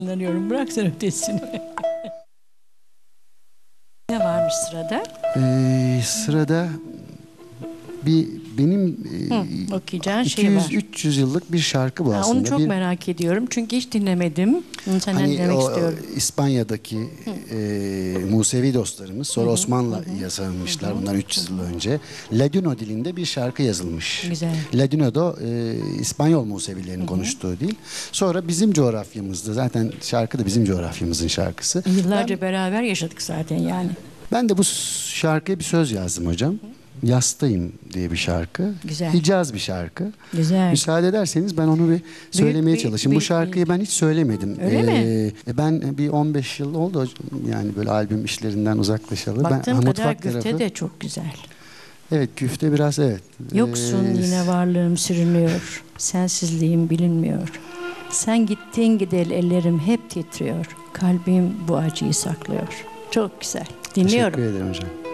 Anlıyorum. Bırak sen ötesini. Ne varmış sırada? Sırada benim Okuyacağın şey var. 200-300 yıllık bir şarkı bu Ha, aslında. onu çok merak ediyorum. Çünkü hiç dinlemedim. Onu senden Hani dinlemek o istiyorum. İspanya'daki Musevi dostlarımız sonra Osmanlı yazılmışlar bundan 300 yıl önce. Ladino dilinde bir şarkı yazılmış. Güzel. Ladino da İspanyol Musevilerin konuştuğu dil. Sonra bizim coğrafyamızda zaten şarkı da bizim coğrafyamızın şarkısı. Yıllarca beraber yaşadık zaten yani. Ben de bu şarkıya bir söz yazdım hocam. Yastayım diye bir şarkı. Güzel. Hicaz bir şarkı. Güzel. Müsaade ederseniz ben onu bir söylemeye çalışayım. Bu büyük, şarkıyı ben hiç söylemedim. Öyle mi? Ben bir 15 yıl oldu yani böyle albüm işlerinden uzaklaşalı. Baktığım Ben kadar mutfak güfte tarafı. de çok güzel. Evet, güfte biraz evet. Yoksun yine varlığım sürünüyor. Sensizliğim bilinmiyor. Sen gittin gidel ellerim hep titriyor. Kalbim bu acıyı saklıyor. Çok güzel. Dinliyorum. Teşekkür ederim hocam.